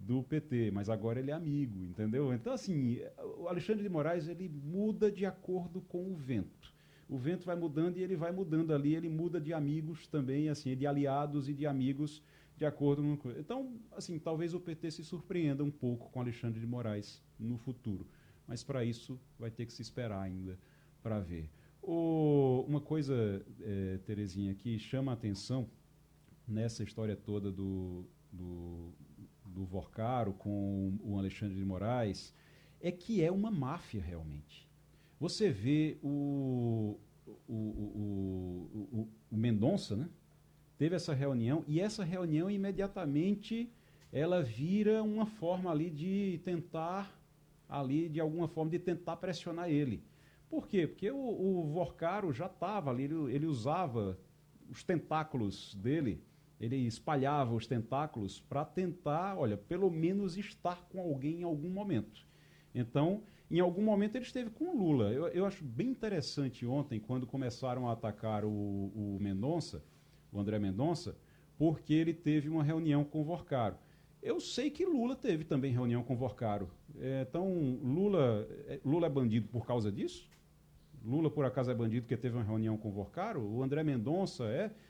do PT, mas agora ele é amigo, entendeu? Então, assim, o Alexandre de Moraes, ele muda de acordo com o vento. O vento vai mudando e ele vai mudando ali, ele muda de amigos também, assim, de aliados e de amigos de acordo com... Então, assim, talvez o PT se surpreenda um pouco com Alexandre de Moraes no futuro, mas para isso vai ter que se esperar ainda para ver. Uma coisa, Terezinha, que chama a atenção nessa história toda do Vorcaro com o Alexandre de Moraes é que é uma máfia realmente. Você vê o Mendonça, né? Teve essa reunião e essa reunião imediatamente ela vira uma forma ali de tentar, ali de alguma forma de tentar pressionar ele. Por quê? Porque o Vorcaro já estava ali, ele usava os tentáculos dele, ele espalhava os tentáculos para tentar, olha, pelo menos estar com alguém em algum momento. Então, em algum momento ele esteve com o Lula. Eu acho bem interessante ontem, quando começaram a atacar o Mendonça, o André Mendonça, porque ele teve uma reunião com o Vorcaro. Eu sei que Lula teve também reunião com o Vorcaro. Então, Lula é bandido por causa disso? Lula, por acaso, é bandido porque teve uma reunião com o Vorcaro? O André Mendonça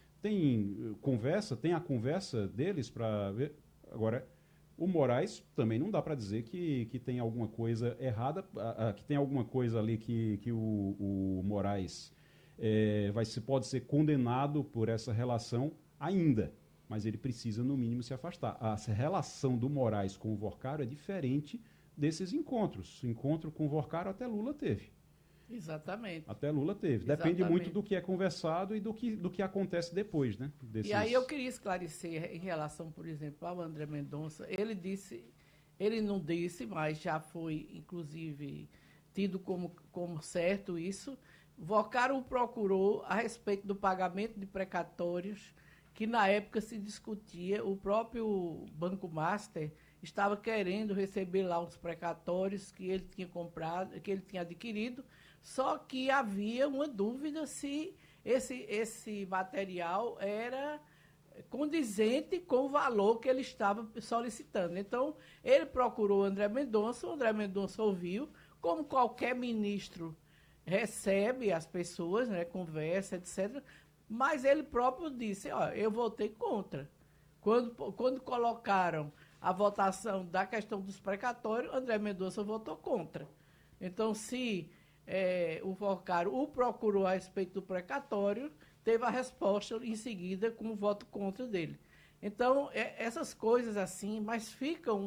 tem a conversa deles para ver. Agora, o Moraes também não dá para dizer que tem alguma coisa errada, que tem alguma coisa ali que o Moraes pode ser condenado por essa relação ainda, mas ele precisa, no mínimo, se afastar. A relação do Moraes com o Vorcaro é diferente desses encontros. O encontro com o Vorcaro até Lula teve. Exatamente. Até Lula teve. Depende muito do que é conversado e do que acontece depois, né? E aí eu queria esclarecer em relação, por exemplo, ao André Mendonça. Ele não disse, mas já foi, inclusive, tido como certo isso. Vocaro o procurou a respeito do pagamento de precatórios, que na época se discutia, o próprio Banco Master estava querendo receber lá uns precatórios que ele tinha comprado, que ele tinha adquirido, só que havia uma dúvida se esse material era condizente com o valor que ele estava solicitando. Então, ele procurou o André Mendonça ouviu, como qualquer ministro recebe as pessoas, né, conversa, etc., mas ele próprio disse, ó, eu votei contra. Quando colocaram a votação da questão dos precatórios, André Mendonça votou contra. Então, se o Vocaro o procurou a respeito do precatório, teve a resposta em seguida com o voto contra dele. Então, essas coisas assim, mas ficam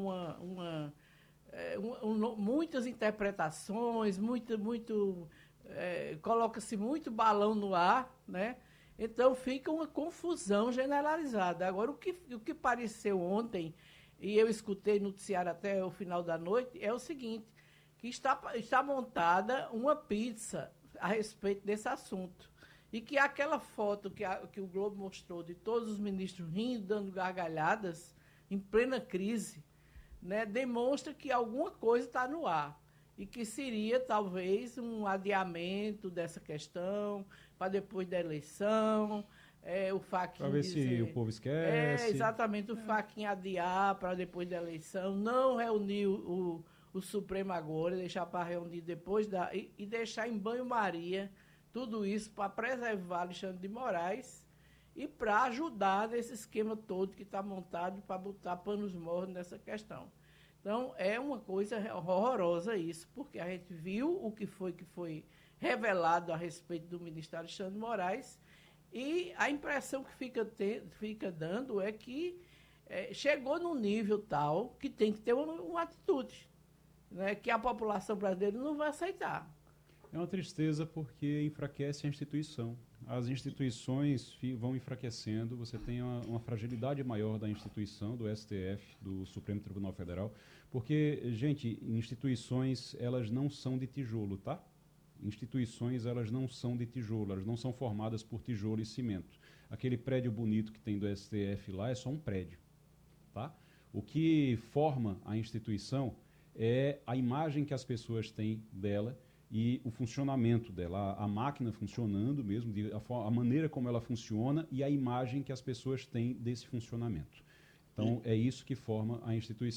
muitas interpretações, coloca-se muito balão no ar, né? Então fica uma confusão generalizada. Agora, o que pareceu ontem, e eu escutei no noticiário até o final da noite, é o seguinte, que está montada uma pizza a respeito desse assunto. E que aquela foto que o Globo mostrou de todos os ministros rindo, dando gargalhadas, em plena crise, né, demonstra que alguma coisa está no ar e que seria talvez um adiamento dessa questão para depois da eleição, o Para Fachin ver se o dizer, povo esquece. exatamente o Fachin adiar para depois da eleição, não reunir o Supremo agora, deixar para reunir depois e deixar em banho-maria tudo isso para preservar Alexandre de Moraes e para ajudar nesse esquema todo que está montado para botar panos mornos nessa questão. Então, é uma coisa horrorosa isso, porque a gente viu o que foi revelado a respeito do ministro Alexandre de Moraes e a impressão que fica dando é que chegou num nível tal que tem que ter uma atitude, né, que a população brasileira não vai aceitar. É uma tristeza porque enfraquece a instituição. As instituições vão enfraquecendo, você tem uma fragilidade maior da instituição, do STF, do Supremo Tribunal Federal, porque, gente, instituições, elas não são de tijolo, tá? Instituições, elas não são de tijolo, elas não são formadas por tijolo e cimento. Aquele prédio bonito que tem do STF lá é só um prédio, tá? O que forma a instituição é a imagem que as pessoas têm dela e o funcionamento dela, a máquina funcionando mesmo, a maneira como ela funciona e a imagem que as pessoas têm desse funcionamento. Então, é isso que forma a instituição.